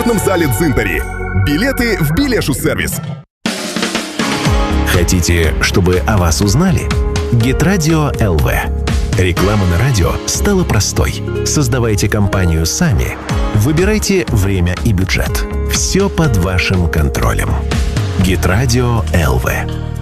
В зале Дзинтари. Билеты в Билешу-сервис. Хотите, чтобы о вас узнали? Гитрадио ЛВ. Реклама на радио стала простой. Создавайте компанию сами. Выбирайте время и бюджет. Все под вашим контролем. Гитрадио ЛВ.